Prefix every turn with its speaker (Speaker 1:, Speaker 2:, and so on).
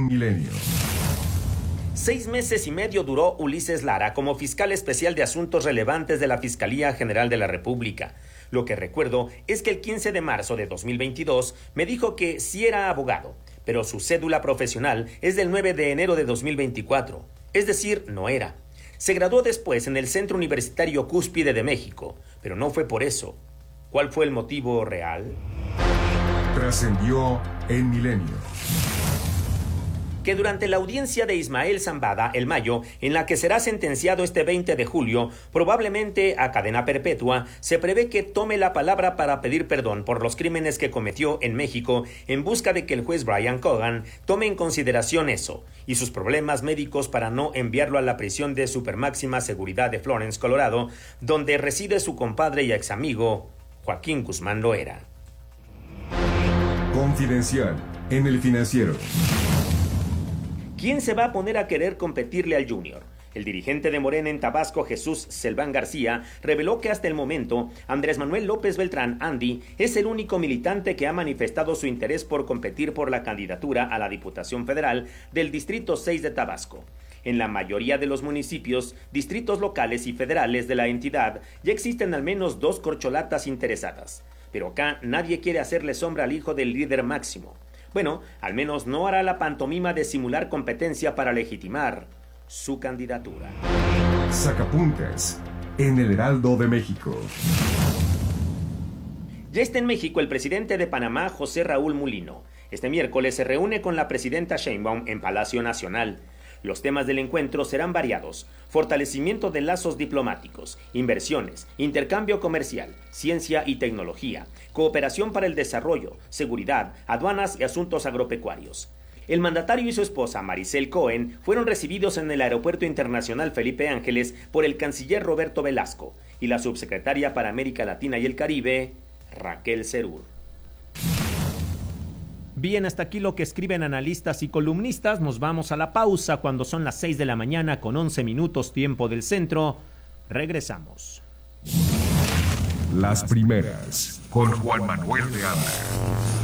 Speaker 1: en Milenio.
Speaker 2: 6 meses y medio duró Ulises Lara como fiscal especial de asuntos relevantes de la Fiscalía General de la República. Lo que recuerdo es que el 15 de marzo de 2022 me dijo que sí era abogado, pero su cédula profesional es del 9 de enero de 2024, es decir, no era. Se graduó después en el Centro Universitario Cúspide de México, pero no fue por eso. ¿Cuál fue el motivo real?
Speaker 1: Trascendió en Milenio.
Speaker 2: Que durante la audiencia de Ismael Zambada, el Mayo, en la que será sentenciado este 20 de julio, probablemente a cadena perpetua, se prevé que tome la palabra para pedir perdón por los crímenes que cometió en México en busca de que el juez Brian Cogan tome en consideración eso y sus problemas médicos para no enviarlo a la prisión de supermáxima seguridad de Florence, Colorado, donde reside su compadre y ex amigo Joaquín Guzmán Loera.
Speaker 1: Confidencial en El Financiero.
Speaker 2: ¿Quién se va a poner a querer competirle al Junior? El dirigente de Morena en Tabasco, Jesús Selván García, reveló que hasta el momento Andrés Manuel López Beltrán, Andy, es el único militante que ha manifestado su interés por competir por la candidatura a la Diputación Federal del Distrito 6 de Tabasco. En la mayoría de los municipios, distritos locales y federales de la entidad ya existen al menos 2 corcholatas interesadas. Pero acá nadie quiere hacerle sombra al hijo del líder máximo. Bueno, al menos no hará la pantomima de simular competencia para legitimar su candidatura.
Speaker 1: Sacapuntas en El Heraldo de México.
Speaker 2: Ya está en México el presidente de Panamá, José Raúl Mulino. Este miércoles se reúne con la presidenta Sheinbaum en Palacio Nacional. Los temas del encuentro serán variados: fortalecimiento de lazos diplomáticos, inversiones, intercambio comercial, ciencia y tecnología, cooperación para el desarrollo, seguridad, aduanas y asuntos agropecuarios. El mandatario y su esposa, Maricel Cohen, fueron recibidos en el Aeropuerto Internacional Felipe Ángeles por el canciller Roberto Velasco y la subsecretaria para América Latina y el Caribe, Raquel Serur. Bien, hasta aquí lo que escriben analistas y columnistas. Nos vamos a la pausa cuando son las 6 de la mañana con 11 minutos tiempo del centro. Regresamos.
Speaker 1: Las primeras con Juan Manuel de Anda.